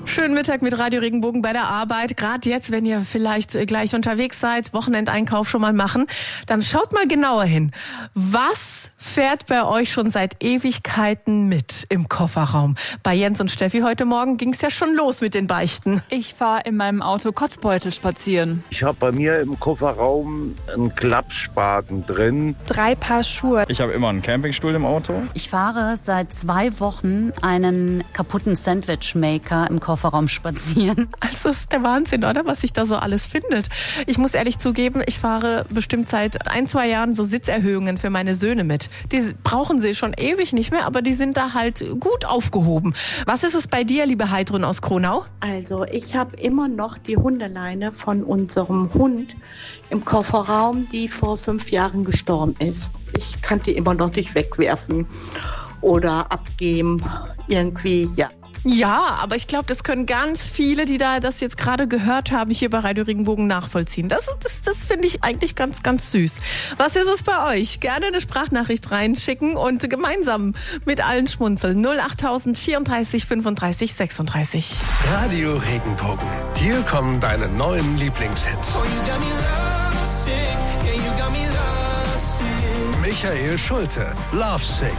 Schönen Mittag mit Radio Regenbogen bei der Arbeit. Gerade jetzt, wenn ihr vielleicht gleich unterwegs seid, Wochenendeinkauf schon mal machen, dann schaut mal genauer hin. Was fährt bei euch schon seit Ewigkeiten mit im Kofferraum? Bei Jens und Steffi heute Morgen ging es ja schon los mit den Beichten. Ich fahre in meinem Auto Kotzbeutel spazieren. Ich habe bei mir im Kofferraum einen Klappspaten drin. 3 Paar Schuhe. Ich habe immer einen Campingstuhl im Auto. Ich fahre seit 2 Wochen einen kaputten Sandwich-Maker im Kofferraum spazieren. Also das ist der Wahnsinn, oder? Was sich da so alles findet. Ich muss ehrlich zugeben, ich fahre bestimmt seit 1-2 Jahren so Sitzerhöhungen für meine Söhne mit. Die brauchen sie schon ewig nicht mehr, aber die sind da halt gut aufgehoben. Was ist es bei dir, liebe Heidrun aus Kronau? Also ich habe immer noch die Hundeleine von unserem Hund im Kofferraum, die vor 5 Jahren gestorben ist. Ich kann die immer noch nicht wegwerfen oder abgeben. Irgendwie, ja. Ja, aber ich glaube, das können ganz viele, die da das jetzt gerade gehört haben, hier bei Radio Regenbogen nachvollziehen. Das finde ich eigentlich ganz, ganz süß. Was ist es bei euch? Gerne eine Sprachnachricht reinschicken und gemeinsam mit allen schmunzeln. 08000 34 35 36. Radio Regenbogen. Hier kommen deine neuen Lieblingshits. Michael Schulte, Love Sick.